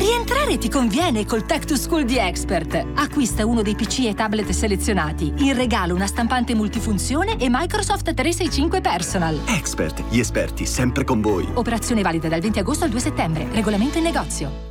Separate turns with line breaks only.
Rientrare ti conviene col Tech to School di Expert. Acquista uno dei PC e tablet selezionati. In regalo una stampante multifunzione e Microsoft 365 Personal.
Expert, gli esperti sempre con voi.
Operazione valida dal 20 agosto al 2 settembre. Regolamento in negozio.